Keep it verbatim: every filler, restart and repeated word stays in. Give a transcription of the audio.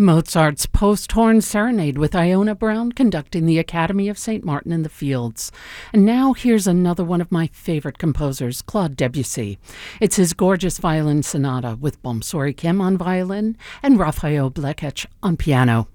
Mozart's Post-Horn Serenade with Iona Brown conducting the Academy of Saint Martin in the Fields. And now here's another one of my favorite composers, Claude Debussy. It's his gorgeous violin sonata with Bomsori Kim on violin and Raphael Blekich on piano.